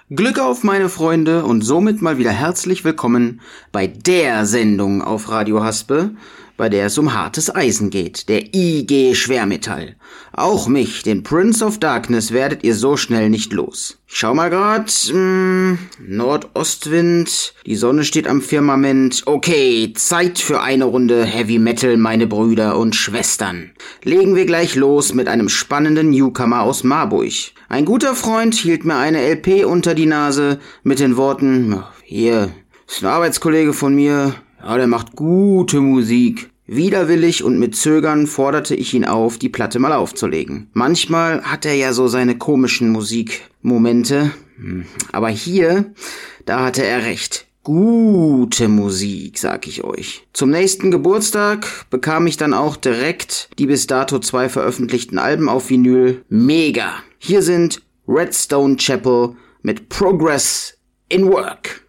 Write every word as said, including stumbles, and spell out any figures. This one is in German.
Glück auf, meine Freunde, und somit mal wieder herzlich willkommen bei der Sendung auf Radio Haspe, bei der es um hartes Eisen geht, der I G Schwermetall. Auch mich, den Prince of Darkness, werdet ihr so schnell nicht los. Ich schau mal grad, mh, Nordostwind, die Sonne steht am Firmament. Okay, Zeit für eine Runde Heavy Metal, meine Brüder und Schwestern. Legen wir gleich los mit einem spannenden Newcomer aus Marburg. Ein guter Freund hielt mir eine L P unter die Nase mit den Worten, hier, ist ein Arbeitskollege von mir, ja, der macht gute Musik. Widerwillig und mit Zögern forderte ich ihn auf, die Platte mal aufzulegen. Manchmal hat er ja so seine komischen Musikmomente, aber hier, da hatte er recht. Gute Musik, sag ich euch. Zum nächsten Geburtstag bekam ich dann auch direkt die bis dato zwei veröffentlichten Alben auf Vinyl. Mega! Hier sind Redstone Chapel mit Progress in Work.